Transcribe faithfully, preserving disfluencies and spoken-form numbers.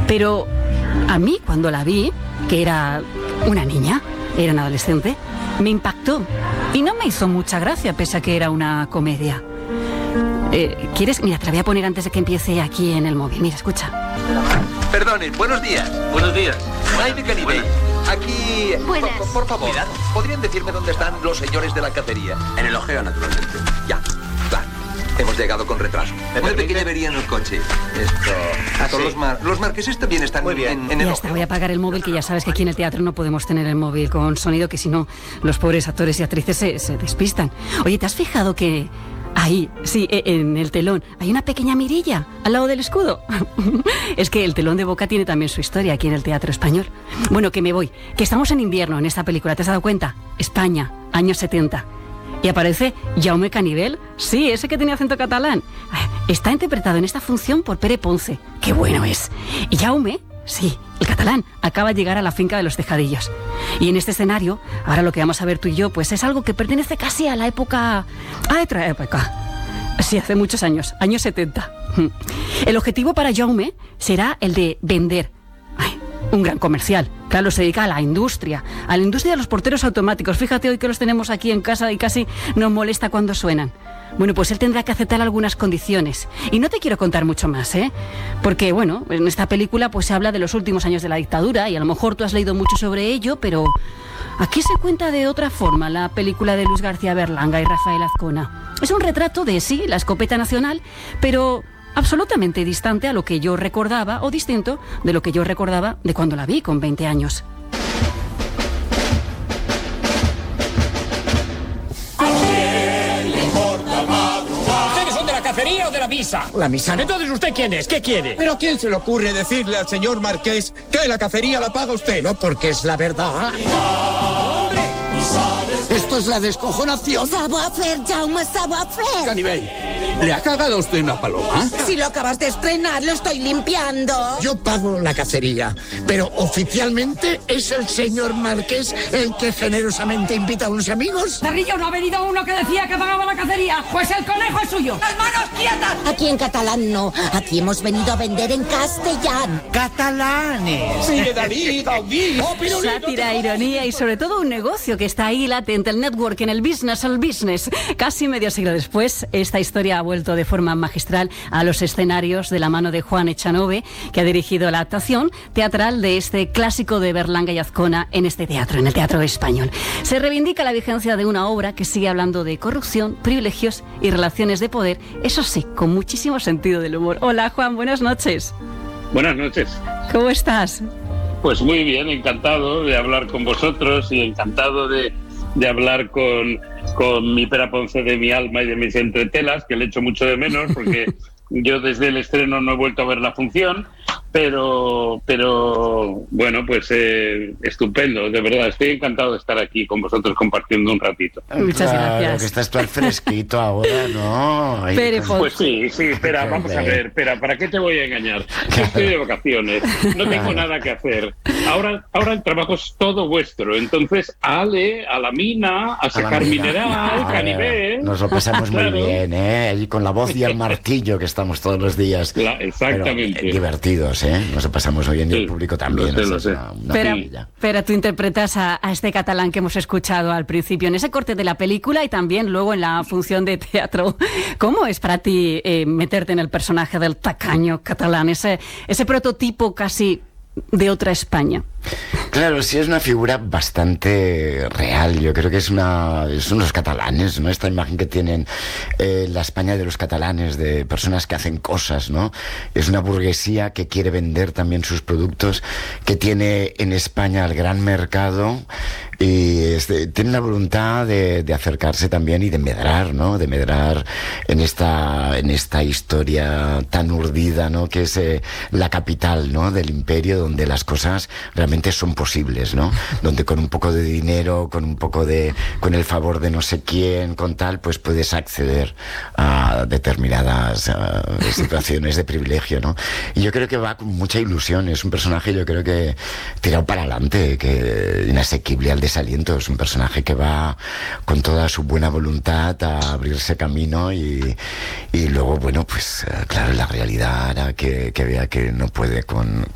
Pero a mí, cuando la vi, que era una niña, era una adolescente, me impactó y no me hizo mucha gracia, pese a que era una comedia. Eh, ¿Quieres? Mira, te la voy a poner antes de que empiece aquí en el móvil. Mira, escucha. Perdonen, buenos días. Buenos días. Ay, de Canibé. Aquí... Buenas. Por, por favor, Cuidado. ¿podrían decirme dónde están los señores de la cacería? En el ojeo, naturalmente. Ya, claro. Hemos llegado con retraso. ¿Me Puede permite? que llevarían el coche. Esto... Ah, Con sí. los, mar... los marqueses también están Muy bien. en, en el Ya está, ojeo. voy a apagar el móvil, que ya sabes que aquí en el teatro no podemos tener el móvil con sonido, que si no, los pobres actores y actrices se, se despistan. Oye, ¿te has fijado que ahí, sí, e- en el telón, hay una pequeña mirilla al lado del escudo? Es que el telón de Boca tiene también su historia aquí en el teatro español. Bueno, que me voy, que estamos en invierno en esta película, ¿te has dado cuenta? España, años setenta. Y aparece Jaume Canivel, sí, ese que tenía acento catalán. Está interpretado en esta función por Pere Ponce. ¡Qué bueno es! Y Jaume, sí, el catalán, acaba de llegar a la finca de los Tejadillos. Y en este escenario, ahora lo que vamos a ver tú y yo, pues es algo que pertenece casi a la época... a otra época. Sí, hace muchos años, años setenta. El objetivo para Jaume será el de vender. Ay, un gran comercial. Claro, se dedica a la industria, a la industria de los porteros automáticos. Fíjate hoy que los tenemos aquí en casa y casi nos molesta cuando suenan. Bueno, pues él tendrá que aceptar algunas condiciones. Y no te quiero contar mucho más, ¿eh? Porque, bueno, en esta película pues se habla de los últimos años de la dictadura y a lo mejor tú has leído mucho sobre ello, pero aquí se cuenta de otra forma la película de Luis García Berlanga y Rafael Azcona. Es un retrato de, sí, la escopeta nacional, pero absolutamente distante a lo que yo recordaba, o distinto de lo que yo recordaba de cuando la vi con veinte años. ¿Ustedes son de la cacería o de la misa? La misa no. Entonces, ¿usted quién es? ¿Qué quiere? ¿Pero a quién se le ocurre decirle al señor Marqués que la cacería la paga usted? No, porque es la verdad. Esto es la descojonación. Savoir-faire, Jaume, savoir-faire. Canibel, ¿le ha cagado usted una paloma? Si lo acabas de estrenar, lo estoy limpiando. Yo pago la cacería, pero oficialmente es el señor Marqués el que generosamente invita a unos amigos. Cerrillo, ¿no ha venido uno que decía que pagaba la cacería? Pues el conejo es suyo. ¡Las manos quietas! Aquí en catalán no. Aquí hemos venido a vender en castellano. Catalanes. Sí, David, Gaudí. Oh, pirulito. Sátira, ironía y sobre todo un negocio que está ahí latente, el network, en el business, el business. Casi medio siglo después, esta historia ha vuelto de forma magistral a los escenarios de la mano de Juan Echanove, que ha dirigido la adaptación teatral de este clásico de Berlanga y Azcona en este teatro, en el teatro español. Se reivindica la vigencia de una obra que sigue hablando de corrupción, privilegios y relaciones de poder, eso sí, con muchísimo sentido del humor. Hola, Juan, buenas noches. Buenas noches. ¿Cómo estás? Pues muy bien, encantado de hablar con vosotros y encantado de, de hablar con, con mi Pere Ponce de mi alma y de mis entretelas, que le echo mucho de menos porque yo desde el estreno no he vuelto a ver la función, pero pero bueno, pues eh, estupendo, de verdad, estoy encantado de estar aquí con vosotros compartiendo un ratito. Muchas Claro, gracias. que estás tú al fresquito ahora, ¿no? Ahí Pere con- Pues sí, sí, espera, vamos a ver, espera, ¿para qué te voy a engañar? Yo estoy de vacaciones, no tengo nada que hacer. Ahora, ahora el trabajo es todo vuestro, entonces ale, a la mina, a a la sacar mina. mineral, Ah, Canibé. Nos lo pasamos muy Claro. bien, ¿eh? Allí con la voz y el martillo que estamos todos los días. La- exactamente. Pero, eh, divertidos, ¿eh? Nos lo pasamos muy bien y Sí, el público también. lo sé, o sea, lo es sé. una- una Pero, maravilla. pero tú interpretas a, a este catalán que hemos escuchado al principio en ese corte de la película y también luego en la función de teatro. ¿Cómo es para ti eh, meterte en el personaje del tacaño catalán, ese, ese prototipo casi de otra España? Claro, sí es una figura bastante real. Yo creo que es una son los catalanes, ¿no? Esta imagen que tienen eh, la España de los catalanes, de personas que hacen cosas, ¿no? Es una burguesía que quiere vender también sus productos, que tiene en España el gran mercado y este, tiene la voluntad de, de acercarse también y de medrar, ¿no? De medrar en esta en esta historia tan urdida, ¿no? Que es eh, la capital, ¿no? Del imperio, donde las cosas realmente son posibles, ¿no? Donde con un poco de dinero, con un poco de, con el favor de no sé quién, con tal, pues puedes acceder a determinadas uh, situaciones de privilegio, ¿no? Y yo creo que va con mucha ilusión. Es un personaje, yo creo que tirado para adelante, que inasequible al desaliento. Es un personaje que va con toda su buena voluntad a abrirse camino y, y luego, bueno, pues claro, la realidad hará que, que vea que no puede con,